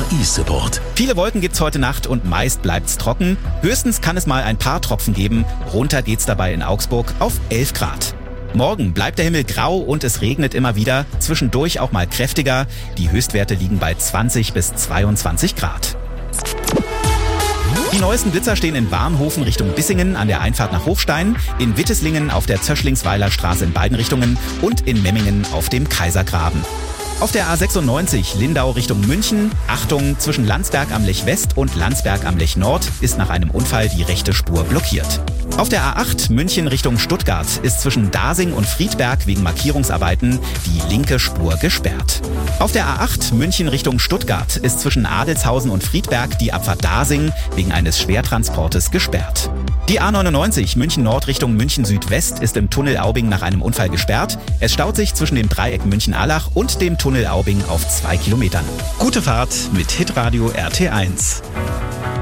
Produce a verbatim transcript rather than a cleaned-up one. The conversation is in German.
E-Support. Viele Wolken gibt's heute Nacht und meist bleibt's trocken. Höchstens kann es mal ein paar Tropfen geben. Runter geht's dabei in Augsburg auf elf Grad. Morgen bleibt der Himmel grau und es regnet immer wieder, zwischendurch auch mal kräftiger. Die Höchstwerte liegen bei zwanzig bis zweiundzwanzig Grad. Die neuesten Blitzer stehen in Warnhofen Richtung Bissingen an der Einfahrt nach Hofstein, in Witteslingen auf der Zöschlingsweiler Straße in beiden Richtungen und in Memmingen auf dem Kaisergraben. Auf der A sechsundneunzig Lindau Richtung München, Achtung, zwischen Landsberg am Lech West und Landsberg am Lech Nord ist nach einem Unfall die rechte Spur blockiert. Auf der A acht München Richtung Stuttgart ist zwischen Dasing und Friedberg wegen Markierungsarbeiten die linke Spur gesperrt. Auf der A acht München Richtung Stuttgart ist zwischen Adelshausen und Friedberg die Abfahrt Dasing wegen eines Schwertransportes gesperrt. Die A neunundneunzig München Nord Richtung München Südwest ist im Tunnel Aubing nach einem Unfall gesperrt. Es staut sich zwischen dem Dreieck München-Allach und dem Tunnel Aubing auf zwei Kilometern. Gute Fahrt mit Hitradio R T eins.